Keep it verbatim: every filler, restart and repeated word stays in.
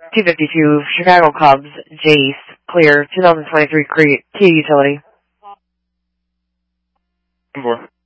two fifty-two, Chicago Cubs, Jace, clear, two thousand twenty-three Kia utility. Four.